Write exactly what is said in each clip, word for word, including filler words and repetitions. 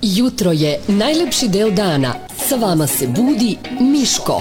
Jutro je najlepši deo dana. Sa vama se budi Miško.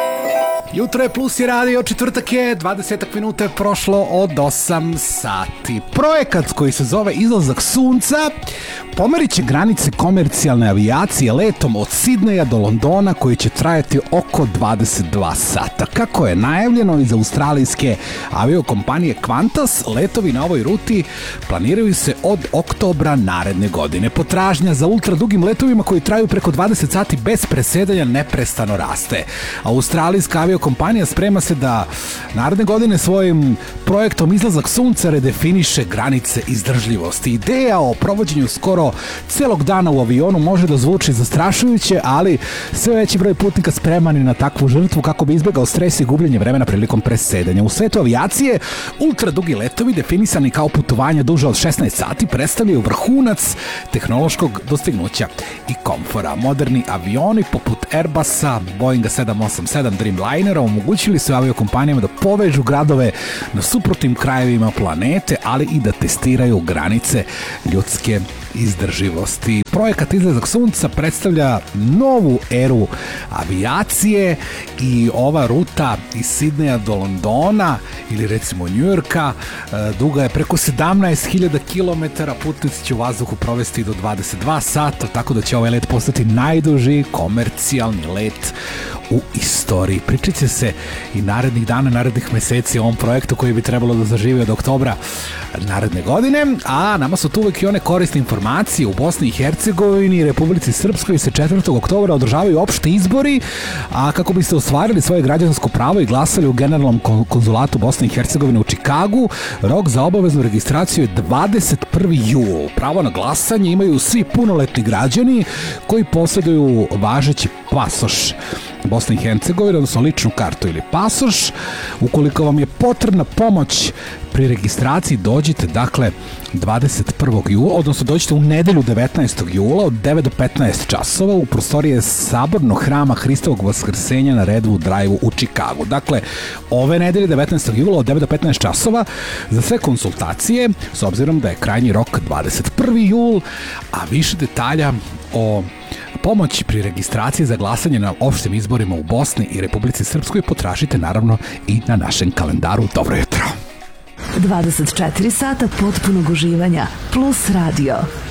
Jutro je Plus i radio, četvrtak je, dvadeset minuta je prošlo od osam sati. Projekat koji se zove Izlazak sunca pomerit će granice komercijalne avijacije letom od Sidneja do Londona koji će trajati oko dvadeset dva sata. Kako je najavljeno iz australijske aviokompanije Qantas, letovi na ovoj ruti planiraju se od oktobra naredne godine. Potražnja za ultra dugim letovima koji traju preko dvadeset sati bez presedanja neprestano raste. Australijska aviokompanija sprema se da naredne godine svojim projektom Izlazak sunca redefiniše granice izdržljivosti. Ideja o provođenju skoro celog dana u avionu može da zvuči zastrašujuće, ali sve veći broj putnika spreman je na takvu žrtvu kako bi izbegao stres i gubljenje vremena prilikom presedanja. U svetu avijacije, ultra dugi letovi definisani kao putovanja duže od šesnaest sati predstavljaju vrhunac tehnološkog dostignuća i komfora. Moderni avioni poput Airbusa, Boeinga sedam osam sedam Dreamlinera omogućili su aviokompanijama da povežu gradove na suprotnim krajevima planete, ali i da testiraju granice ljudske izdrživosti. Projekat Izlazak sunca predstavlja novu eru avijacije i ova ruta iz Sidneja do Londona ili recimo Njujorka duga je preko sedamnaest hiljada kilometara. Putnici će u vazduhu provesti do dvadeset dva sata, tako da će ovaj let postati najduži komercijalni let u istoriji. Pričat će se i narednih dana, narednih meseci o ovom projektu koji bi trebalo da zaživi od oktobra naredne godine, a nama su tu uvek i one korisne informacije. U Bosni i Hercegovini i Republici Srpskoj se četvrtog oktobra održavaju opšti izbori, a kako biste ostvarili svoje građansko pravo i glasali u Generalnom konzulatu Bosne i Hercegovine u Čikagu, rok za obaveznu registraciju je dvadeset prvi jul. Pravo na glasanje imaju svi punoletni građani koji posjeduju važeći pasoš Bosne i Hercegovine, odnosno ličnu kartu ili pasoš. Ukoliko vam je potrebna pomoć pri registraciji, dođite dakle dvadeset prvog jula, odnosno dođite u nedelju devetnaestog jula od devet do petnaest časova u prostorije Sabornog hrama Hristovog Vaskrsenja na Redwood Drive-u u Čikagu. Dakle, ove nedelje devetnaestog jula od devet do petnaest časova za sve konsultacije, s obzirom da je krajnji rok dvadeset prvi jul, a više detalja o pomoći pri registraciji za glasanje na opštim izborima u Bosni i Republici Srpskoj potražite naravno i na našem kalendaru. Dobro jutro! dvadeset četiri sata potpunog uživanja plus radio.